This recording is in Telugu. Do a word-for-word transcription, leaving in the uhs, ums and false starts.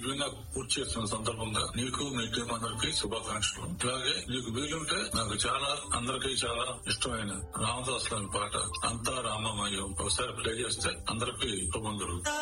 దివ్యంగా పూర్తి చేస్తున్న సందర్భంగా నీకు మీ టీం అందరికి శుభాకాంక్షలు. అలాగే నీకు వీలుంటే నాకు చాలా అందరికీ చాలా ఇష్టమైన రామదాస్ గారి పాట అంతా రామమయం ఒకసారి ప్లే చేస్తే అందరికీ శుభం జరుగుతుంది.